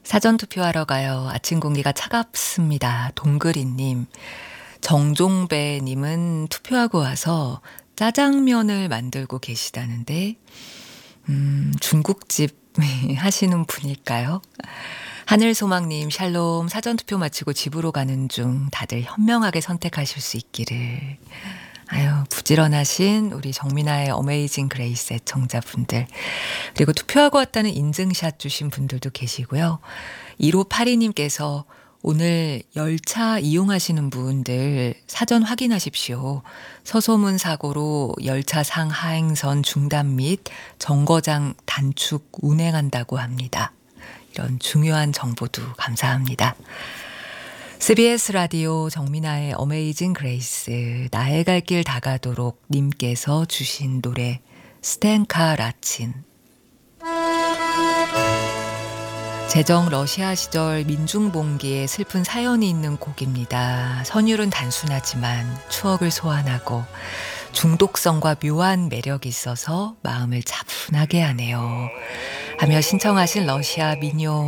사전 투표하러 가요. 아침 공기가 차갑습니다. 동그리님. 정종배님은 투표하고 와서 짜장면을 만들고 계시다는데, 중국집 하시는 분일까요? 하늘소망님, 샬롬. 사전 투표 마치고 집으로 가는 중 다들 현명하게 선택하실 수 있기를. 아유, 부지런하신 우리 정민아의 어메이징 그레이스 애청자분들. 그리고 투표하고 왔다는 인증샷 주신 분들도 계시고요. 1582님께서 오늘 열차 이용하시는 분들 사전 확인하십시오. 서소문 사고로 열차 상하행선 중단 및 정거장 단축 운행한다고 합니다. 이런 중요한 정보도 감사합니다. CBS 라디오 정민아의 어메이징 그레이스, 나의 갈 길 다가도록 님께서 주신 노래 스탠카 라친. 제정 러시아 시절 민중봉기에 슬픈 사연이 있는 곡입니다. 선율은 단순하지만 추억을 소환하고 중독성과 묘한 매력이 있어서 마음을 차분하게 하네요. 하며 신청하신 러시아 민요